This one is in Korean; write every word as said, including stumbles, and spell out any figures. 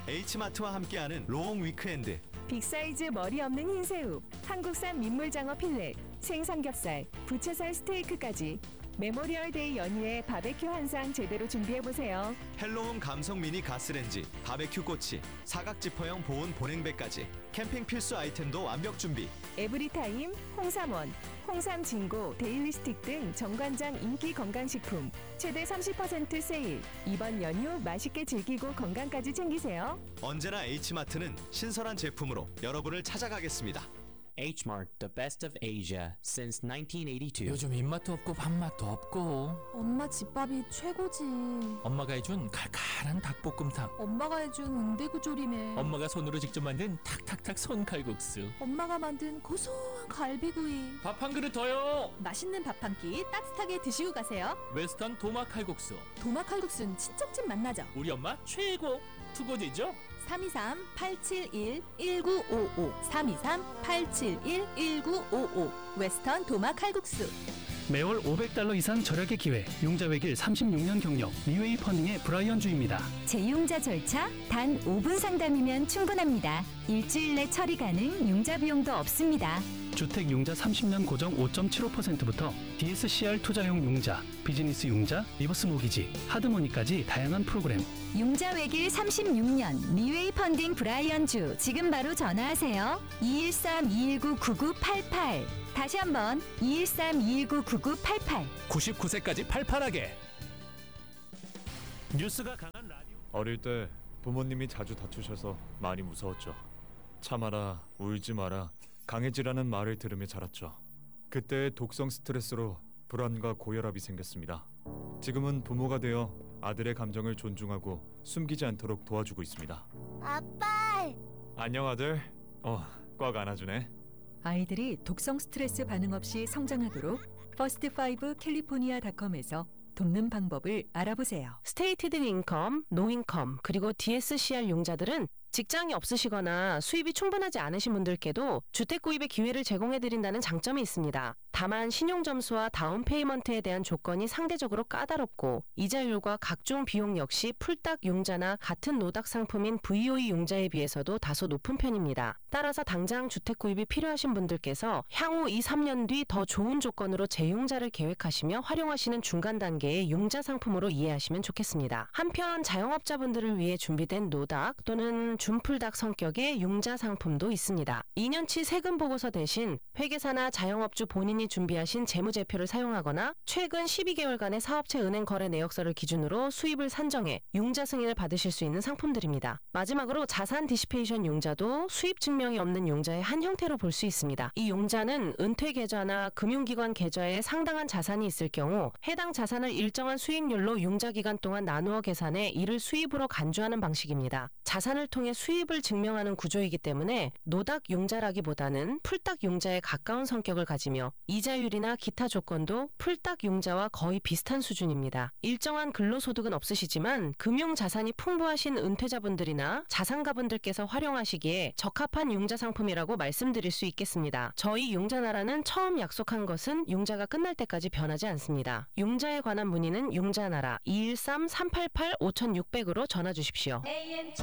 H마트와 함께하는 롱 위크엔드. 빅사이즈 머리 없는 흰새우, 한국산 민물장어 필렛, 생삼겹살, 부채살 스테이크까지 메모리얼데이 연휴에 바베큐 한상 제대로 준비해보세요. 헬로운 감성 미니 가스렌지, 바베큐 꼬치, 사각 지퍼형 보온 보냉배까지 캠핑 필수 아이템도 완벽 준비. 에브리타임, 홍삼원, 홍삼 진고, 데일리 스틱 등 정관장 인기 건강식품 최대 삼십 퍼센트 세일. 이번 연휴 맛있게 즐기고 건강까지 챙기세요. 언제나 H마트는 신선한 제품으로 여러분을 찾아가겠습니다. H-Mart, the best of Asia since nineteen eighty-two. 요즘 입맛도 없고 밥맛도 없고 엄마 집밥이 최고지. 엄마가 해준 칼칼한 닭볶음탕, 엄마가 해준 응대구조림에 엄마가 손으로 직접 만든 탁탁탁 손칼국수, 엄마가 만든 고소한 갈비구이. 밥 한 그릇 더요. 맛있는 밥 한 끼 따뜻하게 드시고 가세요. 웨스턴 도마 칼국수, 도마 칼국수는 친정집 맛나죠. 우리 엄마 최고. 투고지죠? 삼이삼 팔칠일 일구오오 삼이삼 팔칠일 일구오오 웨스턴 도마 칼국수. 매월 오백 달러 이상 절약의 기회, 융자 외길 삼십육 년 경력, 리웨이 펀딩의 브라이언 주입니다. 재융자 절차 단 오 분 상담이면 충분합니다. 일주일 내 처리 가능, 융자 비용도 없습니다. 주택 융자 삼십 년 고정 오 점 칠오 퍼센트부터 디에스씨알 투자용 융자, 비즈니스 융자, 리버스 모기지, 하드머니까지 다양한 프로그램. 융자 외길 삼십육 년 리웨이 펀딩 브라이언 주, 지금 바로 전화하세요. 이일삼 이일구 구구팔팔. 다시 한번 이일삼 이일구 구구팔팔. 구십구 세까지 팔팔하게. 뉴스가 강한 라디오. 어릴 때 부모님이 자주 다투셔서 많이 무서웠죠. 참아라, 울지 마라, 강해지라는 말을 들으며 자랐죠. 그때의 독성 스트레스로 불안과 고혈압이 생겼습니다. 지금은 부모가 되어 아들의 감정을 존중하고 숨기지 않도록 도와주고 있습니다. 아빠! 안녕 아들. 어, 꽉 안아주네. 아이들이 독성 스트레스 반응 없이 성장하도록 퍼스트 파이브 캘리포니아닷컴에서 돕는 방법을 알아보세요. 스테이티드 인컴, 노인컴, 그리고 디에스씨알 융자들은 직장이 없으시거나 수입이 충분하지 않으신 분들께도 주택 구입의 기회를 제공해드린다는 장점이 있습니다. 다만 신용점수와 다운페이먼트에 대한 조건이 상대적으로 까다롭고 이자율과 각종 비용 역시 풀딱 융자나 같은 노닥 상품인 브이오이 융자에 비해서도 다소 높은 편입니다. 따라서 당장 주택 구입이 필요하신 분들께서 향후 이, 삼 년 뒤 더 좋은 조건으로 재융자를 계획하시며 활용하시는 중간 단계의 융자 상품으로 이해하시면 좋겠습니다. 한편 자영업자분들을 위해 준비된 노닥 또는 준풀닥 성격의 융자 상품도 있습니다. 이 년치 세금 보고서 대신 회계사나 자영업주 본인이 준비하신 재무제표를 사용하거나 최근 십이 개월간의 사업체 은행 거래 내역서를 기준으로 수입을 산정해 융자 승인을 받으실 수 있는 상품들입니다. 마지막으로 자산 디시페이션 융자도 수입 증명이 없는 융자의 한 형태로 볼 수 있습니다. 이 융자는 은퇴 계좌나 금융기관 계좌에 상당한 자산이 있을 경우 해당 자산을 일정한 수익률로 융자 기간 동안 나누어 계산해 이를 수입으로 간주하는 방식입니다. 자산을 통해 수입을 증명하는 구조이기 때문에 노닥 융자라기보다는 풀딱 융자에 가까운 성격을 가지며 이자율이나 기타 조건도 풀딱 융자와 거의 비슷한 수준입니다. 일정한 근로소득은 없으시지만 금융자산이 풍부하신 은퇴자분들이나 자산가분들께서 활용하시기에 적합한 융자 상품이라고 말씀드릴 수 있겠습니다. 저희 융자나라는 처음 약속한 것은 융자가 끝날 때까지 변하지 않습니다. 융자에 관한 문의는 융자나라 이일삼 삼팔팔 오육공공으로 전화 주십시오.